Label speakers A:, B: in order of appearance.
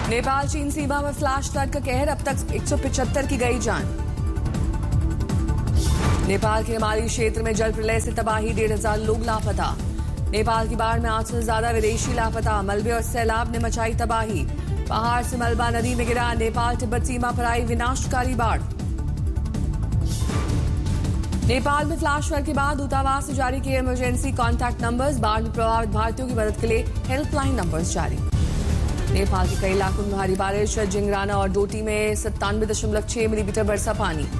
A: नेपाल चीन सीमा में flash flood का कहर, अब तक 175 की गई जान। नेपाल के हिमालयी क्षेत्र में जल प्रलय से तबाही, 1,500 लोग लापता। नेपाल की बाढ़ में 800 से ज्यादा विदेशी लापता। मलबे और सैलाब ने मचाई तबाही। पहाड़ से मलबा नदी में गिरा। नेपाल तिब्बत सीमा पर आई विनाशकारी बाढ़। नेपाल में फ्लैश फ्लड के बाद दूतावास से जारी किए इमरजेंसी कॉन्टैक्ट नंबर्स। बाढ़ में प्रभावित भारतीयों की मदद के लिए हेल्पलाइन नंबर्स जारी। नेपाल के कई इलाकों में भारी बारिश। जिंगराना और डोटी में 97.6 मिलीमीटर बरसा पानी।